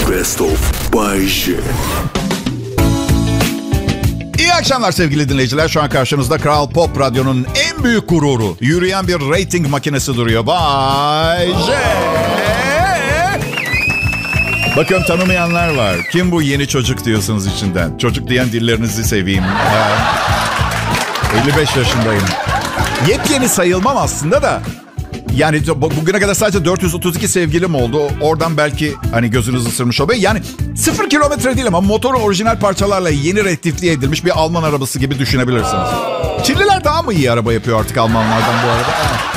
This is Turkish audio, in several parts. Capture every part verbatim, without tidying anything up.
Best of Bay J. İyi akşamlar sevgili dinleyiciler. Şu an karşınızda Kral Pop Radyo'nun en büyük gururu. Yürüyen bir rating makinesi duruyor. Bay J. Bakın tanımayanlar var. Kim bu yeni çocuk diyorsunuz içinden. Çocuk diyen dillerinizi seveyim. Ee, elli beş yaşındayım. Yepyeni sayılmam aslında da. Yani bugüne kadar sadece dört yüz otuz iki sevgilim oldu. Oradan belki hani gözünüz ısırmış olabilir. Yani sıfır kilometre değil ama motoru orijinal parçalarla yeni rektifliğe edilmiş bir Alman arabası gibi düşünebilirsiniz. Çinliler daha mı iyi araba yapıyor artık Almanlardan bu arada?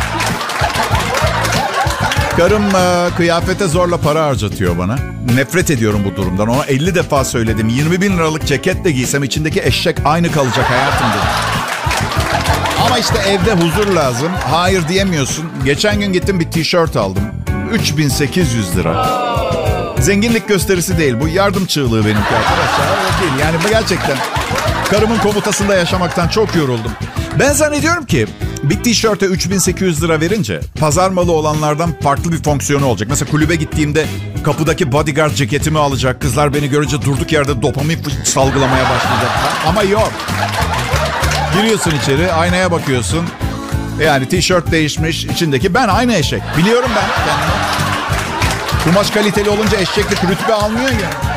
Karım e, kıyafete zorla para harcatıyor bana. Nefret ediyorum bu durumdan. Ona elli defa söyledim. yirmi bin liralık ceket de giysem içindeki eşek aynı kalacak hayatım dedi. Ama işte evde huzur lazım. Hayır diyemiyorsun. Geçen gün gittim bir tişört aldım. üç bin sekiz yüz lira. Zenginlik gösterisi değil. Bu yardım çığlığı benimki arkadaşlar. Öyle değil. Yani bu gerçekten karımın komutasında yaşamaktan çok yoruldum. Ben zannediyorum ki bir tişörte üç bin sekiz yüz lira verince pazar malı olanlardan farklı bir fonksiyonu olacak. Mesela kulübe gittiğimde kapıdaki bodyguard ceketimi alacak. Kızlar beni görünce durduk yerde dopamin salgılamaya başlayacak. Ama yok. Giriyorsun içeri, aynaya bakıyorsun. Yani tişört değişmiş, içindeki ben aynı eşek. Biliyorum ben kendimi. Kumaş kaliteli olunca eşeklik rütbe almıyor ya.